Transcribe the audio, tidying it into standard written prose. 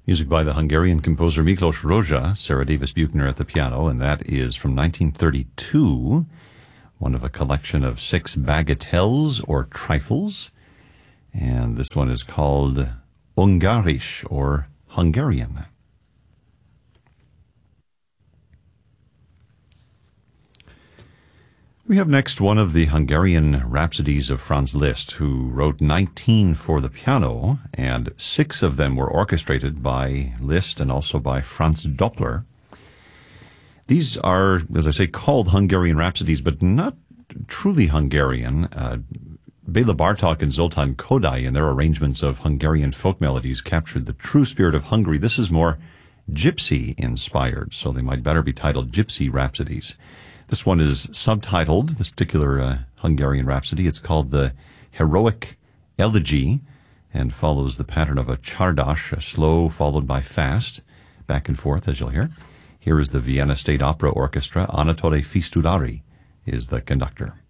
Music by the Hungarian composer Miklos Rozsa, Sarah Davis Buchner at the piano, and that is from 1932, one of a collection of 6 bagatelles or trifles. And this one is called Ungarisch, or Hungarian. We have next one of the Hungarian Rhapsodies of Franz Liszt, who wrote 19 for the piano, and 6 of them were orchestrated by Liszt and also by Franz Doppler. These are, as I say, called Hungarian Rhapsodies, but not truly Hungarian. Béla Bartók and Zoltán Kodály, in their arrangements of Hungarian folk melodies, captured the true spirit of Hungary. This is more gypsy-inspired, so they might better be titled Gypsy Rhapsodies. This one is subtitled, this particular Hungarian Rhapsody. It's called the Heroic Elegy and follows the pattern of a csardas, a slow followed by fast, back and forth, as you'll hear. Here is the Vienna State Opera Orchestra. Anatole Fistulari is the conductor.